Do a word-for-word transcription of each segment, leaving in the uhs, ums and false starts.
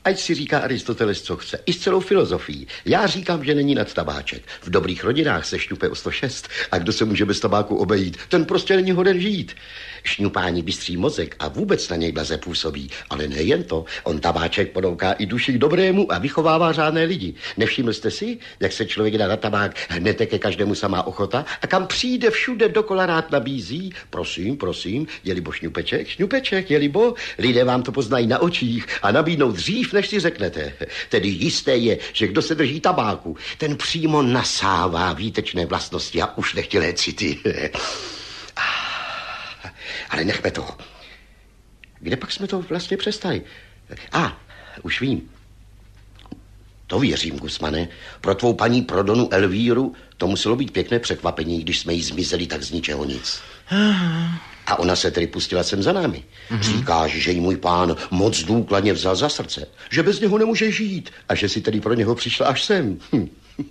ať si říká Aristoteles, co chce. I s celou filozofií. Já říkám, že není nad tabáček. V dobrých rodinách se šňupe o sto šest. A kdo se může bez tabáku obejít, ten prostě není hoden žít. Šňupání bystří mozek a vůbec na něj blaze působí. Ale nejen to, on tabáček podouká i duši k dobrému a vychovává řádné lidi. Nevšiml jste si, jak se člověk dá na tabák, hned ke každému samá ochota a kam přijde, všude dokola rád nabízí. Prosím, prosím, jelibo šňupeček, šňupeček, jelibo, lidé vám to poznají na očích a nabídnou dřív, než si řeknete. Tedy jisté je, že kdo se drží tabáku, ten přímo nasává výtečné vlastnosti a už nechtělé city. Ale nechme toho. Kde pak jsme to vlastně přestali? A, už vím. To věřím, Gusmane. Pro tvou paní Prodonu Elvíru to muselo být pěkné překvapení, když jsme jí zmizeli tak z ničeho nic. Aha. A ona se tedy pustila sem za námi. Mhm. Říkáš, že jí můj pán moc důkladně vzal za srdce, že bez něho nemůže žít a že si tedy pro něho přišla až sem. Hm.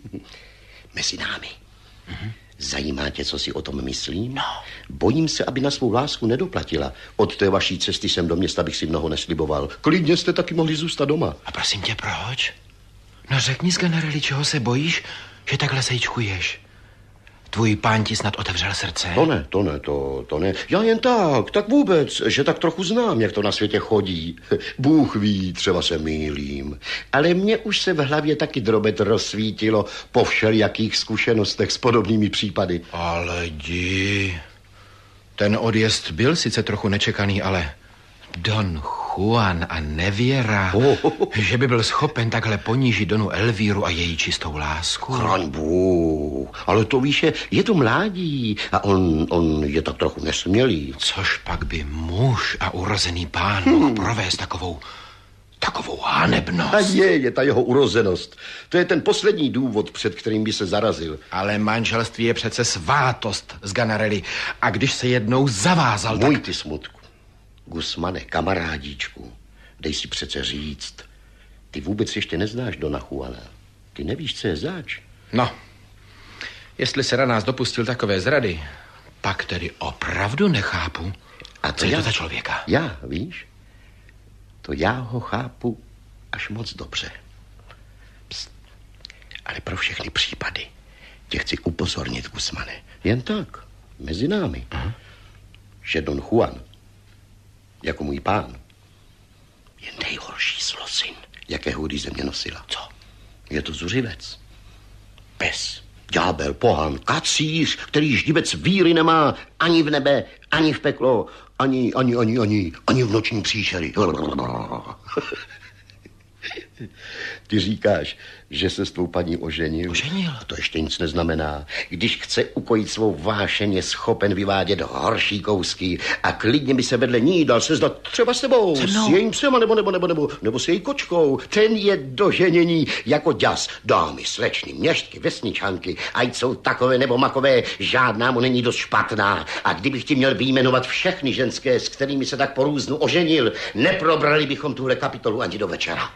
Mezi námi. Mhm. Zajímá tě, co si o tom myslím? No. Bojím se, aby na svou lásku nedoplatila. Od té vaší cesty sem do města bych si mnoho nesliboval. Klidně jste taky mohli zůstat doma. A prosím tě, proč? No řekni z generáli, čeho se bojíš, že takhle sejčkuješ. Tvůj pán ti snad otevřel srdce? To ne, to ne, to, to ne. Já jen tak, tak vůbec, že tak trochu znám, jak to na světě chodí. Bůh ví, třeba se mýlím. Ale mně už se v hlavě taky drobet rozsvítilo po všelijakých zkušenostech s podobnými případy. Ale jdi. Ten odjezd byl sice trochu nečekaný, ale Don Juan a nevěra, oh, oh, oh. že by byl schopen takhle ponížit Donu Elvíru a její čistou lásku. Chraň Bůh, ale to víš, je to mládí a on, on je tak trochu nesmělý. Což pak by muž a urozený pán hmm. mohl provést takovou, takovou hanebnost. A je, je ta jeho urozenost. To je ten poslední důvod, před kterým by se zarazil. Ale manželství je přece svátost z Ganarelli a když se jednou zavázal, Můj tak... ty smutku. Gusmane, kamarádíčku, dej si přece říct, ty vůbec ještě neznáš Dona Juana. Ty nevíš, co je zač. No, jestli se na nás dopustil takové zrady, pak tedy opravdu nechápu, a co je to za člověka. Já, víš, to já ho chápu až moc dobře. Pst. Ale pro všechny případy tě chci upozornit, Gusmane, jen tak, mezi námi, uh-huh. že Don Juan jako můj pán je nejhorší zlosin, jakého kdy země nosila. Co? Je to zuřivec. Pes, ďábel, pohan, kacíř, který ždibec víry nemá ani v nebe, ani v peklo, ani, ani, ani, ani, ani v noční příšery. Ty říkáš, že se s tvou paní oženil? Oženil? To ještě nic neznamená. Když chce ukojit svou vášeň, je schopen vyvádět horší kousky a klidně by se vedle ní dal sezdat třeba s tebou, s jejím psem, nebo, nebo, nebo, nebo, nebo s její kočkou. Ten je doženění jako ďas. Dámy, slečny, měštky, vesničanky, ať jsou takové nebo makové, žádná mu není dost špatná. A kdybych ti měl vyjmenovat všechny ženské, s kterými se tak po různu oženil, neprobrali bychom tuhle kapitolu ani do večera.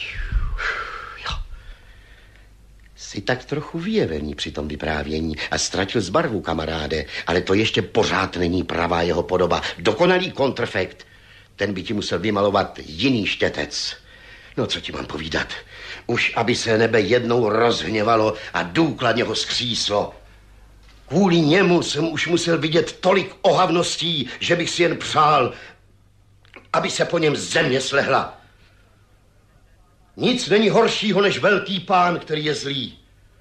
Jsi tak trochu vyjevený při tom vyprávění a ztratil z barvu, kamaráde, ale to ještě pořád není pravá jeho podoba. Dokonalý kontrfekt. Ten by ti musel vymalovat jiný štětec. No, co ti mám povídat? Už aby se nebe jednou rozhněvalo a důkladně ho skříslo. Kvůli němu jsem už musel vidět tolik ohavností, že bych si jen přál, aby se po něm země slehla. Nic není horšího než velký pán, který je zlý.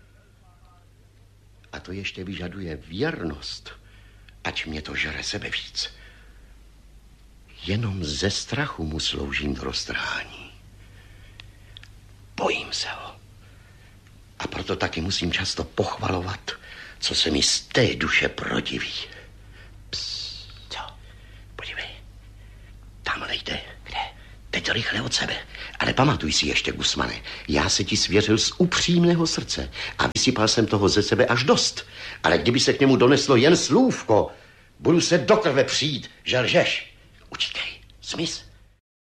A to ještě vyžaduje věrnost, ať mě to žere sebe víc. Jenom ze strachu mu sloužím do roztrhání. Bojím se ho. A proto taky musím často pochvalovat, co se mi z té duše protiví. Psst. Co? Podívej. Tamhle jde. Kde? Teď rychle od sebe. Ale pamatuj si ještě, Gusmane, já se ti svěřil z upřímného srdce a vysypal jsem toho ze sebe až dost. Ale kdyby se k němu doneslo jen slůvko, budu se do krve přijít, že lžeš. Utíkej, smys.